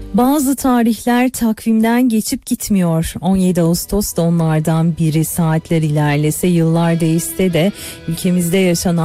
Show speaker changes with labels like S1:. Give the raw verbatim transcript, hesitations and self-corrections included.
S1: Bazı tarihler takvimden geçip gitmiyor. on yedi Ağustos da onlardan biri. Saatler ilerlese, yıllar değişse de ülkemizde yaşanan